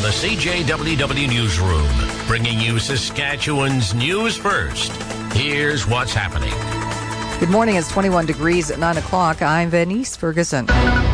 the CJWW Newsroom, bringing you Saskatchewan's news first. Here's what's happening. Good morning. It's 21 degrees at 9 o'clock. I'm Venice Ferguson.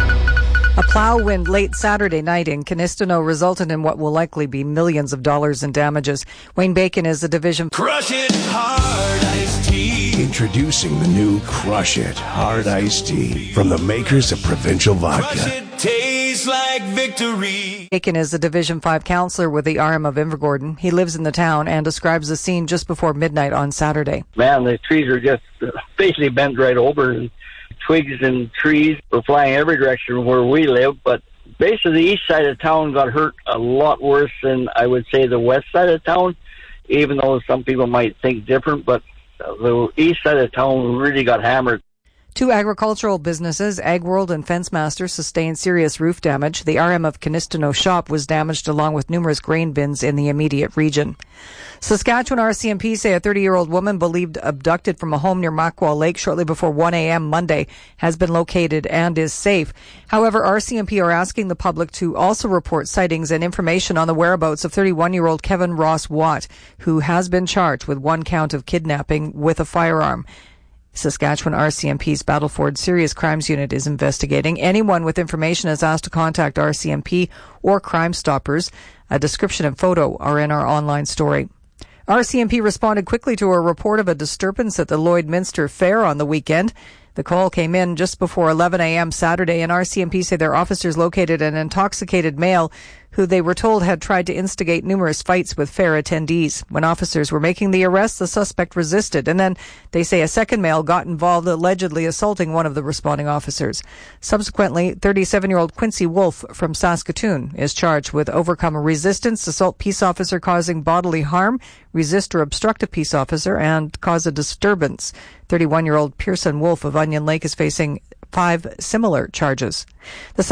A plow wind late Saturday night in Canistino resulted in what will likely be millions of dollars in damages. Wayne Bacon is the division. Crush It Hard Iced Tea. Introducing the new Crush It Hard Iced Tea from the makers of Provincial Vodka. Crush It tastes like victory. Bacon is a Division 5 councillor with the RM of Invergordon. He lives in the town and describes the scene just before midnight on Saturday. Man, the trees are just basically bent right over, and twigs and trees were flying every direction where we live, but basically the east side of town got hurt a lot worse than I would say the west side of town, even though some people might think different, but the east side of town really got hammered. Two agricultural businesses, Ag World and Fence Master, sustained serious roof damage. The RM of Canistino shop was damaged along with numerous grain bins in the immediate region. Saskatchewan RCMP say a 30-year-old woman believed abducted from a home near Makwa Lake shortly before 1 a.m. Monday has been located and is safe. However, RCMP are asking the public to also report sightings and information on the whereabouts of 31-year-old Kevin Ross Watt, who has been charged with one count of kidnapping with a firearm. Saskatchewan RCMP's Battleford Serious Crimes Unit is investigating. Anyone with information is asked to contact RCMP or Crime Stoppers. A description and photo are in our online story. RCMP responded quickly to a report of a disturbance at the Lloydminster Fair on the weekend. The call came in just before 11 a.m. Saturday, and RCMP say their officers located an intoxicated male who they were told had tried to instigate numerous fights with fair attendees. When officers were making the arrest, the suspect resisted, and then they say a second male got involved, allegedly assaulting one of the responding officers. Subsequently, 37-year-old Quincy Wolf from Saskatoon is charged with overcome resistance, assault peace officer causing bodily harm, resist or obstruct a peace officer, and cause a disturbance. 31-year-old Pearson Wolf of Onion Lake is facing 5 similar charges. The